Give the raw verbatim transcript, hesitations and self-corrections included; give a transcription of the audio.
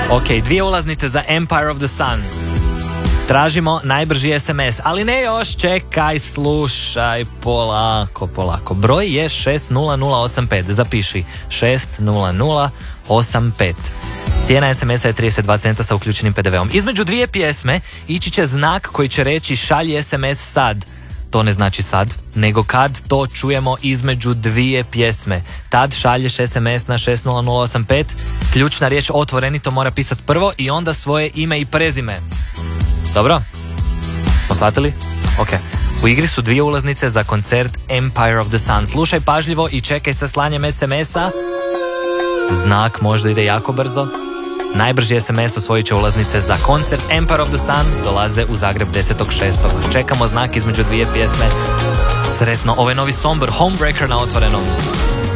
Ok, dvije ulaznice za Empire of the Sun. Tražimo najbrži es em es, ali ne još, čekaj, slušaj, polako, polako. Broj je šest nula nula osam pet, zapiši, šest nula nula osam pet. Cijena es em esa je trideset dva centa sa uključenim pe de veom. Između dvije pjesme ići će znak koji će reći šalji es em es sad. To ne znači sad, nego kad to čujemo između dvije pjesme. Tad šalješ es em es na šest nula nula osam pet, ključna riječ otvoreni, to mora pisati prvo i onda svoje ime i prezime. Dobro? Smo shvatili? Ok. U igri su dvije ulaznice za koncert Empire of the Sun. Slušaj pažljivo i čekaj sa slanjem es em esa. Znak možda ide jako brzo. Najbrži es em es osvojit će ulaznice za koncert Empire of the Sun. Dolaze u Zagreb desetog šestog Čekamo znak između dvije pjesme. Sretno, ovo je novi Sombor, Homebreaker na otvorenom.